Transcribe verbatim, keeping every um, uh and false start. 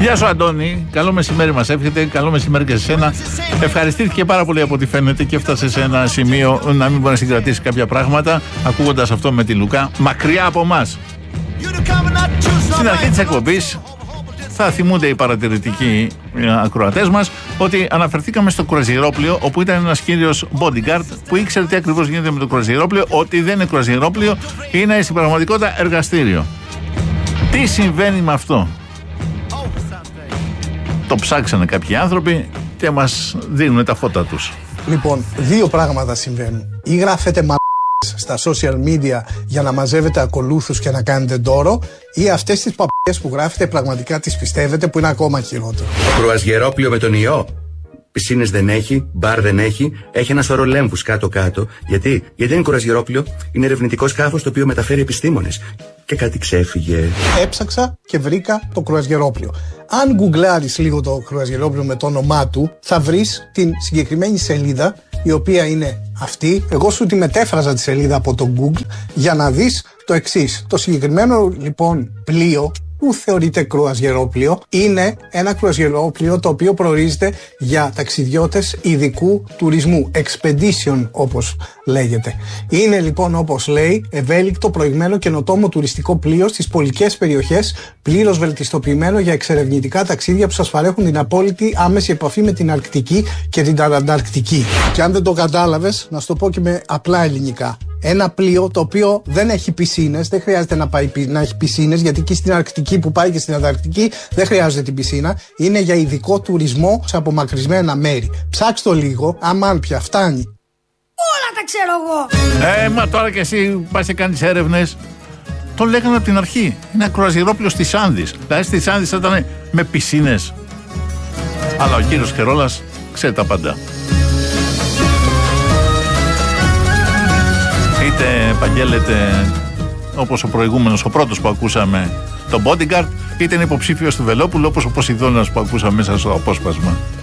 Γεια σου Αντώνη, καλό μεσημέρι μας εύχεται, καλό μεσημέρι και σε σένα. Ευχαριστήθηκε πάρα πολύ από ό,τι φαίνεται και έφτασε σε ένα σημείο να μην μπορεί να συγκρατήσει κάποια πράγματα ακούγοντας αυτό με τη Λουκά, μακριά από εμάς. Στην αρχή της εκπομπής θα θυμούνται οι παρατηρητικοί ακροατές μας ότι αναφερθήκαμε στο κρουαζιερόπλοιο, όπου ήταν ένας κύριος bodyguard που ήξερε τι ακριβώς γίνεται με το κρουαζιερόπλοιο, ότι δεν είναι κρουαζιερόπλοιο, είναι στην πραγματικότητα εργαστήριο. Τι συμβαίνει με αυτό? Το ψάξανε κάποιοι άνθρωποι και μας δίνουν τα φώτα τους. Λοιπόν, δύο πράγματα συμβαίνουν. Ή γράφετε μα στα social media για να μαζεύετε ακολούθους και να κάνετε ντόρο, ή αυτές τις παπιές που γράφετε πραγματικά τις πιστεύετε, που είναι ακόμα χειρότερο. Κρουαζιερόπλοιο με τον ιό. Πισίνες δεν έχει, μπαρ δεν έχει, έχει ένα σωρό λέμβους κάτω-κάτω. Γιατί? Γιατί δεν είναι κρουαζιερόπλοιο, είναι ερευνητικό σκάφος το οποίο μεταφέρει επιστήμονες. Και κάτι ξέφυγε. Έψαξα και βρήκα το κρουαζιερόπλοιο. Αν γκουγκλάρεις λίγο το κρουαζιερόπλοιο με το όνομά του, θα βρεις την συγκεκριμένη σελίδα, η οποία είναι αυτή. Εγώ σου τη μετέφραζα τη σελίδα από το Google για να δεις το εξής. Το συγκεκριμένο λοιπόν πλοίο, που θεωρείται κρουαζιερόπλοιο, είναι ένα κρουαζιερόπλοιο το οποίο προορίζεται για ταξιδιώτες ειδικού τουρισμού, expedition όπως λέγεται. Είναι λοιπόν, όπως λέει, ευέλικτο, προηγμένο, καινοτόμο τουριστικό πλοίο στις πολικές περιοχές, πλήρως βελτιστοποιημένο για εξερευνητικά ταξίδια που σας παρέχουν την απόλυτη άμεση επαφή με την Αρκτική και την Ανταρκτική. Και αν δεν το κατάλαβες, να σου το πω και με απλά ελληνικά. Ένα πλοίο το οποίο δεν έχει πισίνες, δεν χρειάζεται να, πάει, να έχει πισίνες, γιατί εκεί στην Αρκτική που πάει και στην Ανταρκτική δεν χρειάζεται την πισίνα. Είναι για ειδικό τουρισμό σε απομακρυσμένα μέρη. Ψάξτε το λίγο, αμάν πια, φτάνει. Όλα τα ξέρω εγώ. Ε, μα τώρα κι εσύ πας και κάνεις έρευνες. Το λέγανε από την αρχή. Είναι ένα κρουαζιερόπλοιο στις Άνδης. Δηλαδή στις Άνδης θα ήταν με πισίνες. Αλλά ο κύριος Χερόλας ξέρει τα πάντα. Είτε επαγγέλλεται όπως ο προηγούμενος, ο πρώτος που ακούσαμε, τον bodyguard, είτε είναι υποψήφιος του Βελόπουλου, όπως ο Ποσειδώνας που ακούσαμε μέσα στο απόσπασμα.